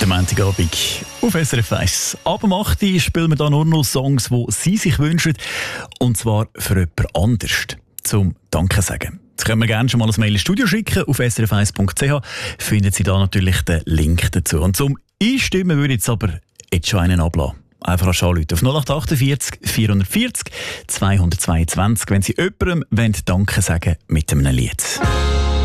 Der Montagabend auf SRF 1. Ab dem 8. Uhr spielen wir da nur noch Songs, die Sie sich wünschen. Und zwar für jemand anders. Zum Danke sagen. Das können wir gerne schon mal ein Mail ins Studio schicken. Auf srf1.ch finden Sie da natürlich den Link dazu. Und zum Einstimmen würde ich jetzt schon einen ablassen. Einfach anrufen auf 0848 440 222, wenn Sie jemandem Danke sagen mit einem Lied.